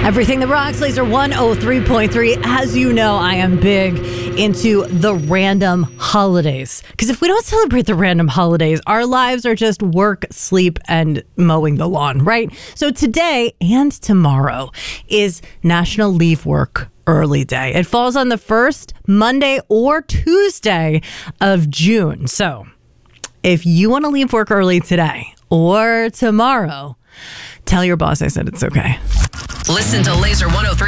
Everything that rocks, Laser 103.3. As you know, I am big into the random holidays. Because if we don't celebrate the random holidays, our lives are just work, sleep, and mowing the lawn, right? So today and tomorrow is National Leave Work Early Day. It falls on the first Monday or Tuesday of June. So if you want to leave work early today or tomorrow, tell your boss I said it's okay. Listen to Laser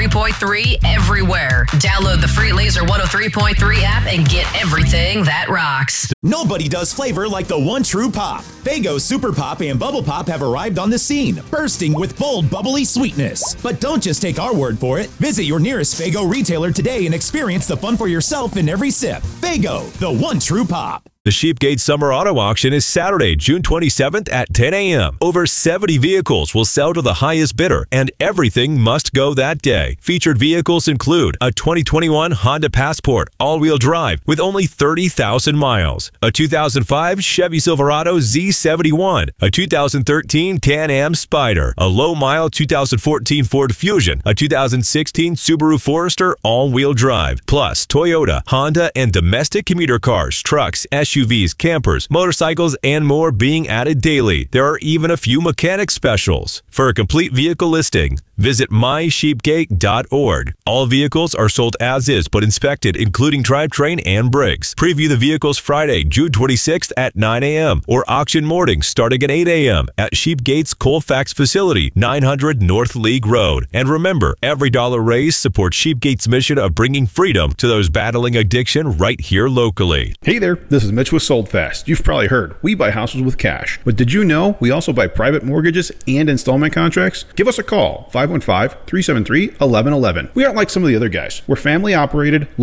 103.3 everywhere. Download the free Laser 103.3 app and get everything that rocks. Nobody does flavor like the one true pop. Faygo Super Pop and Bubble Pop have arrived on the scene, bursting with bold, bubbly sweetness. But don't just take our word for it. Visit your nearest Faygo retailer today and experience the fun for yourself in every sip. Faygo, the one true pop. The Sheepgate Summer Auto Auction is Saturday, June 27th at 10 a.m. Over 70 vehicles will sell to the highest bidder, and everything must go that day. Featured vehicles include a 2021 Honda Passport all-wheel drive with only 30,000 miles, a 2005 Chevy Silverado Z71, a 2013 Can-Am Spyder, a low-mile 2014 Ford Fusion, a 2016 Subaru Forester all-wheel drive, plus Toyota, Honda, and domestic commuter cars, trucks, SUVs, campers, motorcycles, and more being added daily. There are even a few mechanic specials. For a complete vehicle listing, visit mysheepgate.org. All vehicles are sold as is but inspected, including drivetrain and brakes. Preview the vehicles Friday, June 26th at 9 a.m. or auction morning starting at 8 a.m. at Sheepgate's Colfax facility, 900 North League Road. And remember, every dollar raised supports Sheepgate's mission of bringing freedom to those battling addiction right here locally. Hey there, this is Mitch with Sold Fast. You've probably heard we buy houses with cash, but did you know we also buy private mortgages and installment contracts? Give us a call, 515-373-1111. We aren't like some of the other guys. We're family operated,